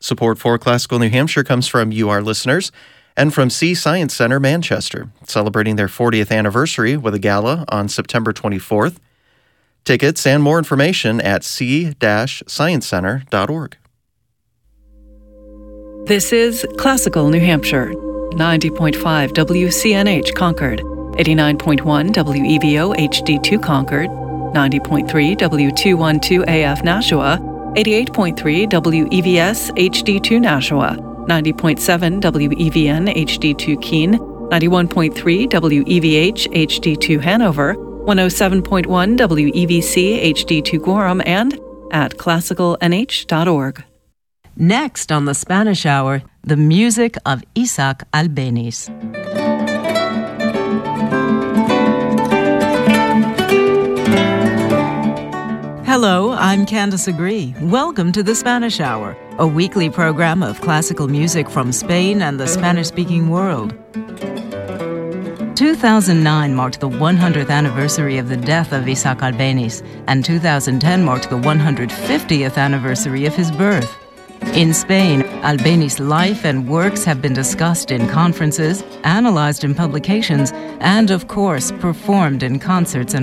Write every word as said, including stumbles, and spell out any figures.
Support for Classical New Hampshire comes from you, our listeners, and from Sea Science Center Manchester, celebrating their fortieth anniversary with a gala on September twenty-fourth. Tickets and more information at sea science center dot org. This is Classical New Hampshire, ninety point five W C N H Concord, eighty-nine point one W E V O H D two Concord, ninety point three W two twelve A F Nashua, eighty-eight point three W E V S H D two Nashua, ninety point seven W E V N H D two Keene, ninety-one point three W E V H H D two Hanover, one oh seven point one W E V C H D two Gorham, and at classical n h dot org. Next on the Spanish Hour, the music of Isaac Albeniz. Hello, I'm Candace Agree. Welcome to the Spanish Hour, a weekly program of classical music from Spain and the Spanish-speaking world. two thousand nine marked the one hundredth anniversary of the death of Isaac Albeniz, and two thousand ten marked the one hundred fiftieth anniversary of his birth. In Spain, Albeniz' life and works have been discussed in conferences, analyzed in publications, and, of course, performed in concerts and